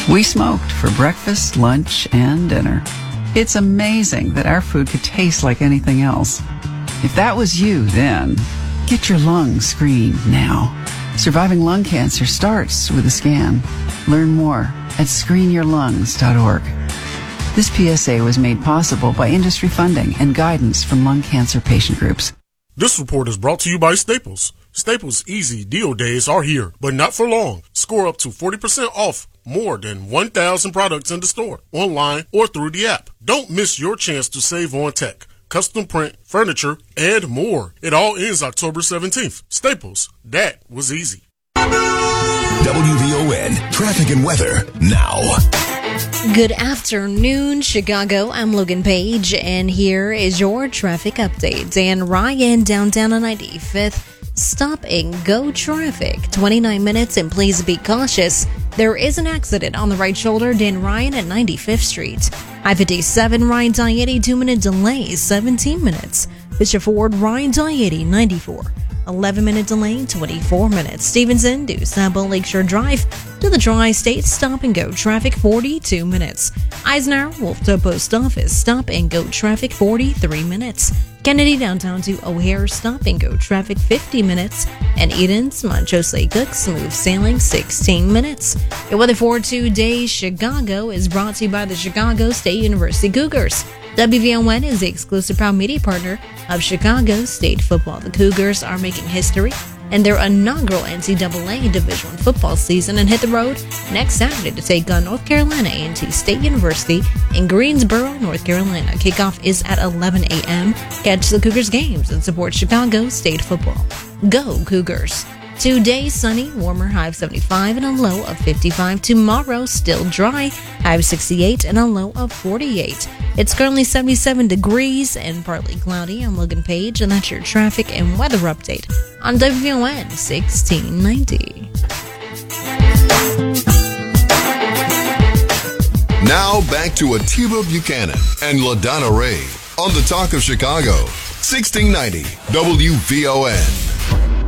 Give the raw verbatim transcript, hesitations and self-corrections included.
We smoked for breakfast, lunch, and dinner. It's amazing that our food could taste like anything else. If that was you then, get your lungs screened now. Surviving lung cancer starts with a scan. Learn more at screen your lungs dot org. This P S A was made possible by industry funding and guidance from lung cancer patient groups. This report is brought to you by Staples. Staples Easy Deal Days are here, but not for long. Score up to forty percent off more than one thousand products in the store, online, or through the app. Don't miss your chance to save on tech, custom print, furniture, and more. It all ends October seventeenth. Staples, that was easy. W V O N Traffic and Weather now. Good afternoon, Chicago. I'm Logan Page, and here is your traffic update. Dan Ryan, downtown on ninety-fifth. Stop and go traffic. twenty-nine minutes, and please be cautious. There is an accident on the right shoulder, Dan Ryan at ninety-fifth Street. I fifty-seven, Ryan I eighty, two-minute delay, seventeen minutes. Bishop Ford, Ryan I eighty, ninety-four. eleven-minute delay, twenty-four minutes. Stevenson to Sabo Lakeshore Drive to the Tri-State stop and go traffic, forty-two minutes. Eisenhower, Wolftown Post Office, stop and go traffic, forty-three minutes. Kennedy downtown to O'Hare, stop and go traffic, fifty minutes. And Eden's, Montrose Cook, smooth sailing, sixteen minutes. Your weather for today, Chicago, is brought to you by the Chicago State University Cougars. W V O N is the exclusive proud media partner of Chicago State football. The Cougars are making history in their inaugural N C double A Division I football season and hit the road next Saturday to take on North Carolina A and T State University in Greensboro, North Carolina. Kickoff is at eleven a.m. Catch the Cougars games and support Chicago State football. Go Cougars! Today, sunny, warmer, high of seventy-five and a low of fifty-five. Tomorrow, still dry, high of sixty-eight and a low of forty-eight. It's currently seventy-seven degrees and partly cloudy. I'm Logan Page, and that's your traffic and weather update on W V O N sixteen ninety. Now back to Atiba Buchanan and LaDonna Ray on the Talk of Chicago, sixteen ninety W V O N.